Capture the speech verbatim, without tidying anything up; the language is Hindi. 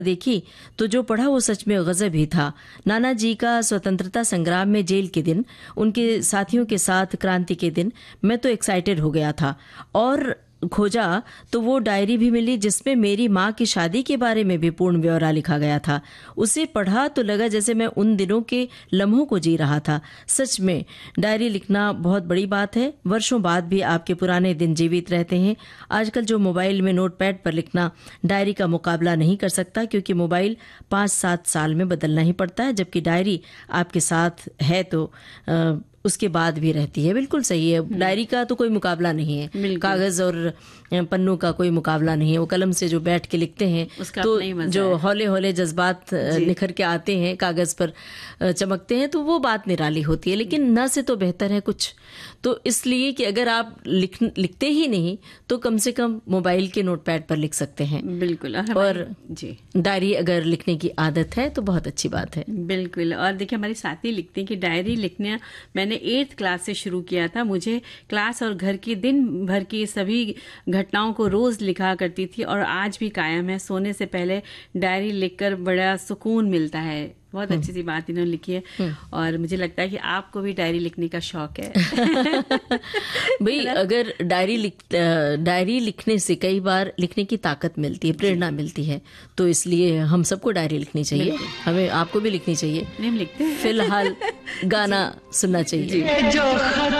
देखी तो जो पढ़ा वो सच में गजब ही था। नाना जी का स्वतंत्रता संग्राम में जेल के दिन, उनके साथियों के साथ क्रांति के दिन, मैं तो एक्साइटेड हो गया था। और खोजा तो वो डायरी भी मिली जिसमें मेरी माँ की शादी के बारे में भी पूर्ण ब्यौरा लिखा गया था। उसे पढ़ा तो लगा जैसे मैं उन दिनों के लम्हों को जी रहा था। सच में डायरी लिखना बहुत बड़ी बात है। वर्षों बाद भी आपके पुराने दिन जीवित रहते हैं। आजकल जो मोबाइल में नोटपैड पर लिखना डायरी का मुकाबला नहीं कर सकता, क्योंकि मोबाइल पाँच सात साल में बदलना ही पड़ता है, जबकि डायरी आपके साथ है तो आ, उसके बाद भी रहती है। बिल्कुल सही है। डायरी का तो कोई मुकाबला नहीं है, कागज और पन्नों का कोई मुकाबला नहीं है। वो कलम से जो बैठ के लिखते हैं तो जो हौले हौले जज्बात निखर के आते हैं, कागज पर चमकते हैं, तो वो बात निराली होती है। लेकिन न से तो बेहतर है कुछ। तो इसलिए कि अगर आप लिख लिखते ही नहीं तो कम से कम मोबाइल के नोटपैड पर लिख सकते हैं। बिल्कुल। और, और जी डायरी अगर लिखने की आदत है तो बहुत अच्छी बात है। बिल्कुल। और देखिए हमारे साथी लिखते हैं कि डायरी लिखना मैंने एट्थ क्लास से शुरू किया था। मुझे क्लास और घर की दिन भर की सभी घटनाओं को रोज लिखा करती थी और आज भी कायम है। सोने से पहले डायरी लिखकर बड़ा सुकून मिलता है। बहुत अच्छी सी बात इन्होंने लिखी है और मुझे लगता है कि आपको भी डायरी लिखने का शौक है। भाई अगर डायरी लिख डायरी लिखने से कई बार लिखने की ताकत मिलती है, प्रेरणा मिलती है, तो इसलिए हम सबको डायरी लिखनी चाहिए। हमें आपको भी लिखनी चाहिए। नहीं, हम लिखते हैं। फिलहाल गाना सुनना चाहिए।